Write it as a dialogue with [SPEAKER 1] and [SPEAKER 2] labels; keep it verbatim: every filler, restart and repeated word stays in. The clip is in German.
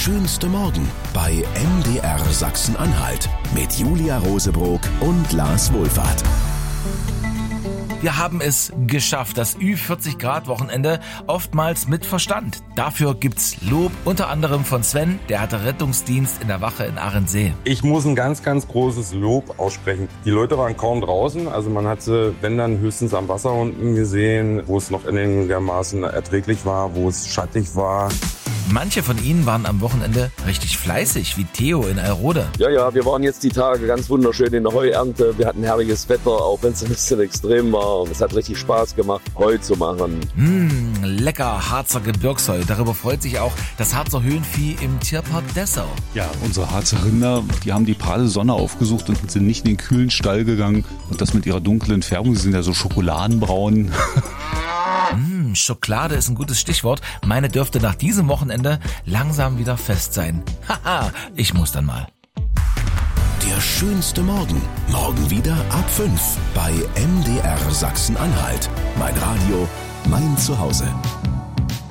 [SPEAKER 1] schönste Morgen bei M D R Sachsen-Anhalt mit Julia Rosebrock und Lars Wohlfahrt.
[SPEAKER 2] Wir haben es geschafft, das Ü vierzig Grad Wochenende, oftmals mit Verstand. Dafür gibt's Lob, unter anderem von Sven, der hatte Rettungsdienst in der Wache in Ahrensee.
[SPEAKER 3] Ich muss ein ganz, ganz großes Lob aussprechen. Die Leute waren kaum draußen, also man hat sie, wenn dann, höchstens am Wasser unten gesehen, wo es noch einigermaßen erträglich war, wo es schattig war.
[SPEAKER 2] Manche von ihnen waren am Wochenende richtig fleißig, wie Theo in Alrode.
[SPEAKER 4] Ja, ja, wir waren jetzt die Tage ganz wunderschön in der Heuernte. Wir hatten herrliches Wetter, auch wenn es ein bisschen extrem war. Und es hat richtig Spaß gemacht, Heu zu machen.
[SPEAKER 2] Mmh, lecker Harzer Gebirgsheu. Darüber freut sich auch das Harzer Höhenvieh im Tierpark Dessau.
[SPEAKER 5] Ja, unsere Harzer Rinder, die haben die pralle Sonne aufgesucht und sind nicht in den kühlen Stall gegangen. Und das mit ihrer dunklen Färbung, sie sind ja so schokoladenbraun.
[SPEAKER 2] Mmh, Schokolade ist ein gutes Stichwort. Meine dürfte nach diesem Wochenende langsam wieder fest sein. Haha, ich muss dann mal.
[SPEAKER 1] Der schönste Morgen. Morgen wieder ab fünf bei M D R Sachsen-Anhalt. Mein Radio, mein Zuhause.